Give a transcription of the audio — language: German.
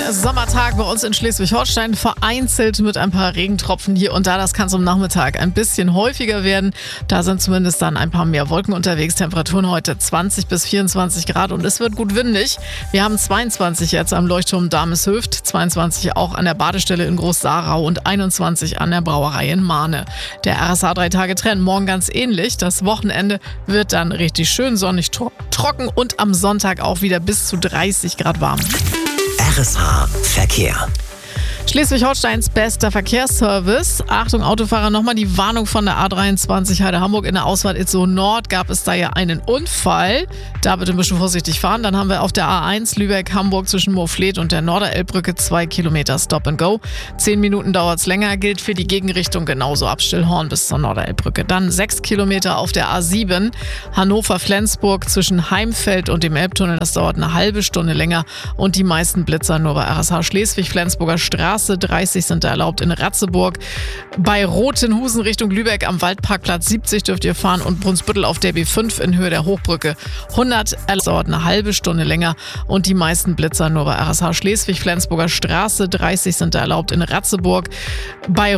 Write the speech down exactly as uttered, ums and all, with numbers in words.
Sommertag bei uns in Schleswig-Holstein, vereinzelt mit ein paar Regentropfen hier und da. Das kann zum Nachmittag ein bisschen häufiger werden. Da sind zumindest dann ein paar mehr Wolken unterwegs. Temperaturen heute zwanzig bis vierundzwanzig Grad und es wird gut windig. Wir haben zweiundzwanzig jetzt am Leuchtturm Dameshöft, zweiundzwanzig auch an der Badestelle in Groß-Sarau und einundzwanzig an der Brauerei in Mahne. Der R S H drei Tage Trend morgen ganz ähnlich. Das Wochenende wird dann richtig schön sonnig tro- trocken und am Sonntag auch wieder bis zu dreißig Grad warm. R S H Verkehr. Schleswig-Holsteins bester Verkehrsservice. Achtung Autofahrer, nochmal die Warnung von der A dreiundzwanzig Heide-Hamburg. In der Ausfahrt Itzehoe Nord gab es da ja einen Unfall. Da bitte ein bisschen vorsichtig fahren. Dann haben wir auf der A eins Lübeck-Hamburg zwischen Moorfleet und der Norderelbbrücke zwei Kilometer Stop and Go. Zehn Minuten dauert es länger, gilt für die Gegenrichtung genauso ab Stillhorn bis zur Norderelbbrücke. Dann sechs Kilometer auf der A sieben Hannover-Flensburg zwischen Heimfeld und dem Elbtunnel. Das dauert eine halbe Stunde länger und die meisten Blitzer nur bei R S H Schleswig-Flensburger Straße. dreißig sind da erlaubt in Ratzeburg. Bei Rothenhusen Richtung Lübeck am Waldparkplatz siebzig dürft ihr fahren und Brunsbüttel auf der B fünf in Höhe der Hochbrücke hundert. Das dauert eine halbe Stunde länger und die meisten Blitzer nur bei R S H Schleswig-Flensburger Straße. dreißig sind da erlaubt in Ratzeburg. Bei